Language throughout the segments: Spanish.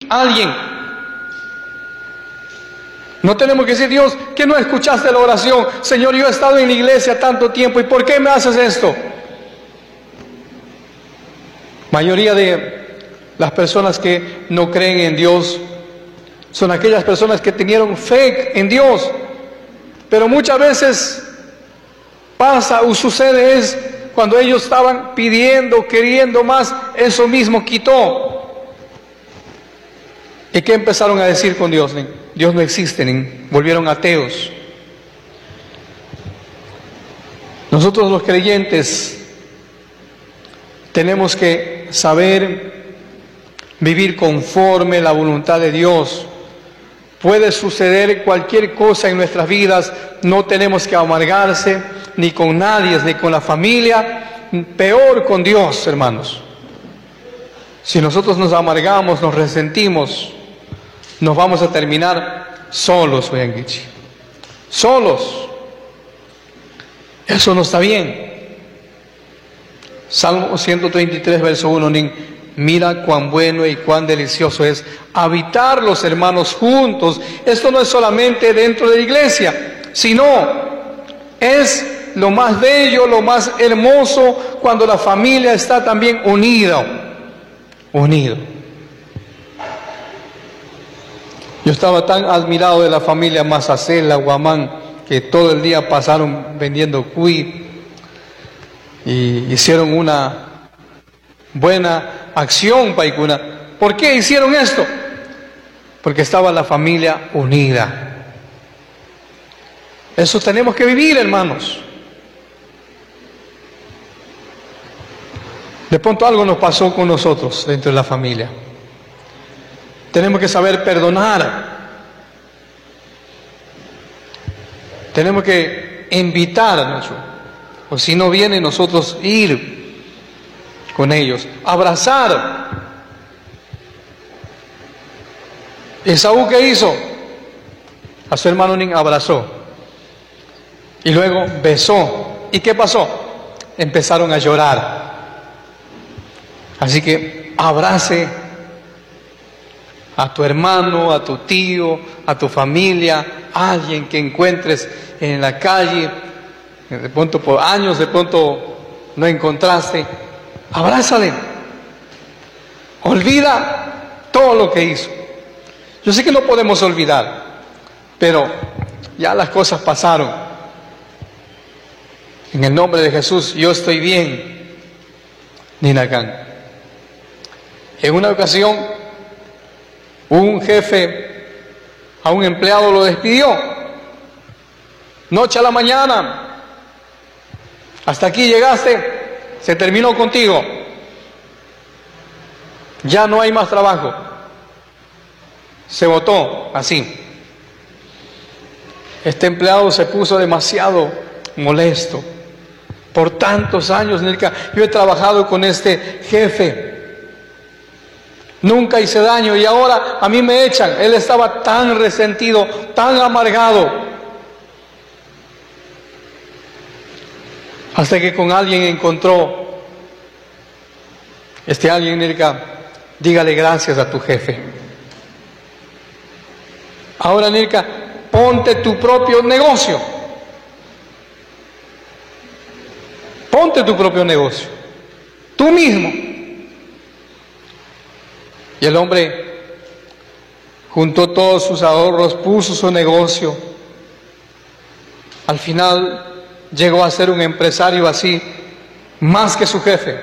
alguien. No tenemos que decir, Dios, que no escuchaste la oración. Señor, yo he estado en la iglesia tanto tiempo, ¿y por qué me haces esto? Mayoría de las personas que no creen en Dios son aquellas personas que tenieron fe en Dios, pero muchas veces pasa o sucede es cuando ellos estaban pidiendo, queriendo más, eso mismo quitó. ¿Y qué empezaron a decir con Dios? Dios no existe, volvieron ateos. Nosotros los creyentes tenemos que saber vivir conforme la voluntad de Dios. Puede suceder cualquier cosa en nuestras vidas, no tenemos que amargarse ni con nadie, ni con la familia, peor con Dios, hermanos. Si nosotros nos amargamos, nos resentimos, nos vamos a terminar solos, solos. Eso no está bien. Salmo 133, verso 1, mira cuán bueno y cuán delicioso es habitar los hermanos juntos. Esto no es solamente dentro de la iglesia, sino es lo más bello, lo más hermoso cuando la familia está también unido. Yo estaba tan admirado de la familia Mazacela, Guamán, que todo el día pasaron vendiendo cuy y hicieron una buena acción, paicuna. ¿Por qué hicieron esto? Porque estaba la familia unida. Eso tenemos que vivir, hermanos. De pronto algo nos pasó con nosotros dentro de la familia. Tenemos que saber perdonar. Tenemos que invitar, o si no vienen nosotros ir con ellos, abrazar. Esaú, ¿qué hizo? A su hermano abrazó y luego besó. ¿Y qué pasó? Empezaron a llorar. Así que abrace a tu hermano, a tu tío, a tu familia, a alguien que encuentres en la calle, de pronto por años, de pronto no encontraste. Abrázale. Olvida todo lo que hizo. Yo sé que no podemos olvidar, pero ya las cosas pasaron. En el nombre de Jesús, yo estoy bien. Ninacán. En una ocasión, un jefe a un empleado lo despidió. Noche a la mañana. Hasta aquí llegaste, se terminó contigo. Ya no hay más trabajo. Se votó así. Este empleado se puso demasiado molesto. Por tantos años, Nilka, yo he trabajado con este jefe. Nunca hice daño y ahora a mí me echan. Él estaba tan resentido, tan amargado. Hasta que con alguien encontró. Este alguien, Nilka, dígale gracias a tu jefe. Ahora, Nilka, ponte tu propio negocio. Ponte tu propio negocio. Tú mismo. Y el hombre juntó todos sus ahorros, puso su negocio. Al final llegó a ser un empresario así, más que su jefe.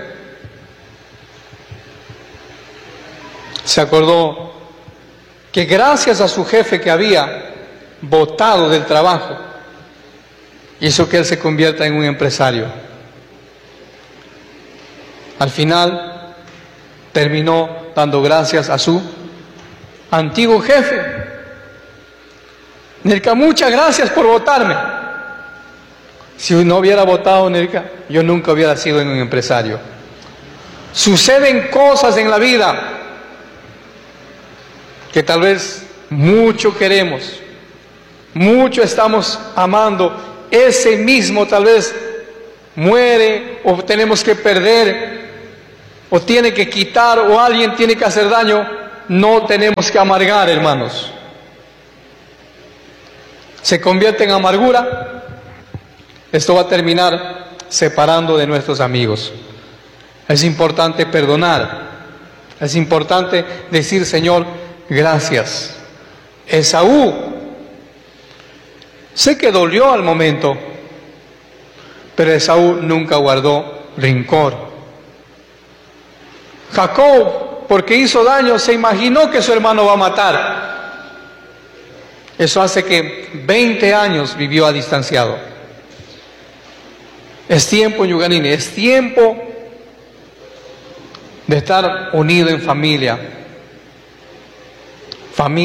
Se acordó que gracias a su jefe que había botado del trabajo, hizo que él se convierta en un empresario. Al final terminó dando gracias a su antiguo jefe. Nilka, muchas gracias por votarme. Si no hubiera votado, Nilka, yo nunca hubiera sido un empresario. Suceden cosas en la vida que tal vez mucho queremos, mucho estamos amando, ese mismo tal vez muere o tenemos que perder o tiene que quitar o alguien tiene que hacer daño no tenemos que amargar, hermanos. Se convierte en amargura, esto va a terminar separando de nuestros amigos. Es importante perdonar, es importante decir, Señor, gracias. Esaú, sé que dolió al momento, pero Esaú nunca guardó rencor. Jacob, porque hizo daño, se imaginó que su hermano va a matar. Eso hace que 20 años vivió a distanciado. Es tiempo, Yuganini, es tiempo de estar unido en familia.